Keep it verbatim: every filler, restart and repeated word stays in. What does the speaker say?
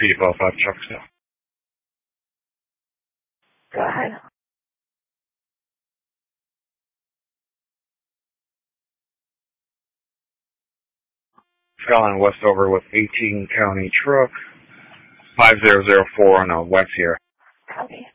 P five five truck stop. Go ahead. Skyline Westover with eighteen county truck. five zero zero four on a West here. Copy.